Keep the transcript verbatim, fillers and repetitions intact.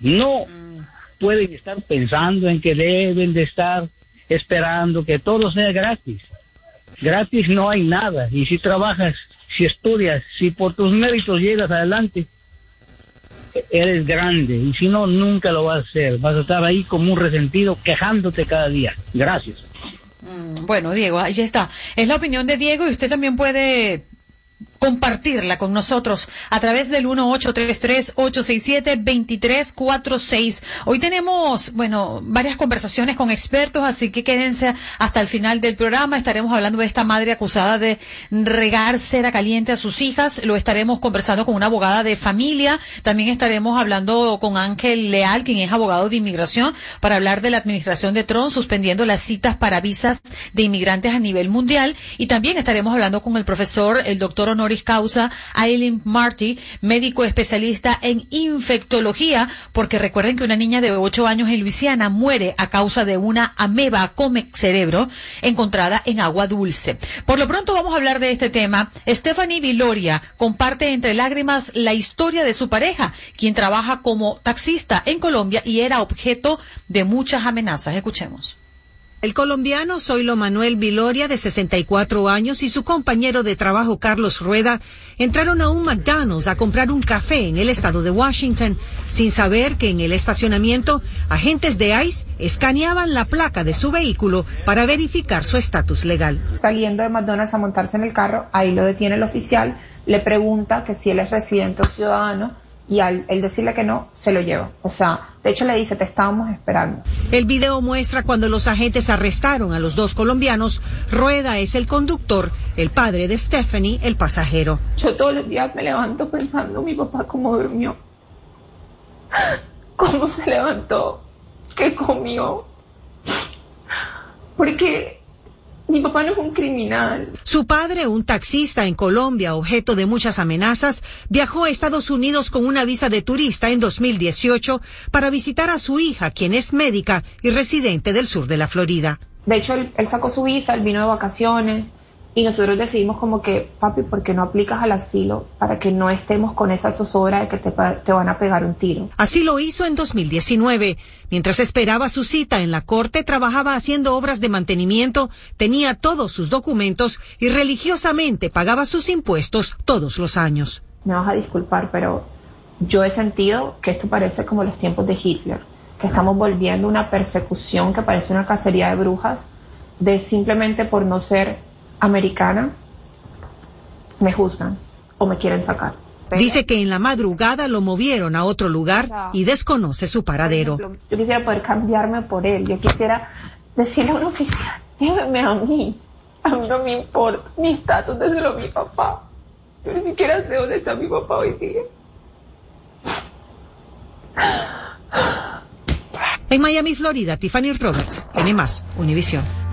No pueden estar pensando en que deben de estar esperando que todo sea gratis. Gratis no hay nada. Y si trabajas, si estudias, si por tus méritos llegas adelante, eres grande. Y si no, nunca lo vas a hacer. Vas a estar ahí como un resentido quejándote cada día. Gracias. Bueno, Diego, ahí está. Es la opinión de Diego y usted también puede compartirla con nosotros a través del uno ocho tres tres, ocho seis siete, dos tres cuatro seis. Hoy tenemos, bueno, varias conversaciones con expertos, así que quédense hasta el final del programa. Estaremos hablando de esta madre acusada de regar cera caliente a sus hijas. Lo estaremos conversando con una abogada de familia. También estaremos hablando con Ángel Leal, quien es abogado de inmigración, para hablar de la administración de Trump suspendiendo las citas para visas de inmigrantes a nivel mundial. Y también estaremos hablando con el profesor, el doctor honoris causa Aileen Marty, médico especialista en infectología, porque recuerden que una niña de ocho años en Luisiana muere a causa de una ameba come cerebro encontrada en agua dulce. Por lo pronto vamos a hablar de este tema. Stephanie Viloria comparte entre lágrimas la historia de su pareja, quien trabaja como taxista en Colombia y era objeto de muchas amenazas. Escuchemos. El colombiano Zoilo Manuel Viloria, de sesenta y cuatro años, y su compañero de trabajo Carlos Rueda entraron a un McDonald's a comprar un café en el estado de Washington, sin saber que en el estacionamiento agentes de ICE escaneaban la placa de su vehículo para verificar su estatus legal. Saliendo de McDonald's a montarse en el carro, ahí lo detiene el oficial, le pregunta que si él es residente o ciudadano, y al él decirle que no, se lo lleva. O sea, de hecho le dice, te estábamos esperando. El video muestra cuando los agentes arrestaron a los dos colombianos. Rueda es el conductor, el padre de Stephanie, el pasajero. Yo todos los días me levanto pensando, mi papá cómo durmió, cómo se levantó, qué comió, porque mi papá no es un criminal. Su padre, un taxista en Colombia, objeto de muchas amenazas, viajó a Estados Unidos con una visa de turista en dos mil dieciocho para visitar a su hija, quien es médica y residente del sur de la Florida. De hecho, él, él sacó su visa, él vino de vacaciones y nosotros decidimos como que, papi, ¿por qué no aplicas al asilo para que no estemos con esa zozobra de que te, te van a pegar un tiro? Así lo hizo en dos mil diecinueve. Mientras esperaba su cita en la corte, trabajaba haciendo obras de mantenimiento, tenía todos sus documentos y religiosamente pagaba sus impuestos todos los años. Me vas a disculpar, pero yo he sentido que esto parece como los tiempos de Hitler, que estamos volviendo una persecución que parece una cacería de brujas, de simplemente por no ser americana, me juzgan o me quieren sacar. Dice que en la madrugada lo movieron a otro lugar y desconoce su paradero. Ejemplo, yo quisiera poder cambiarme por él, yo quisiera decirle a un oficial, lléveme a mí, a mí no me importa mi estatus, déselo a mi papá. Yo ni siquiera sé dónde está mi papá hoy día. En Miami, Florida, Tiffany Roberts, N más, Univisión.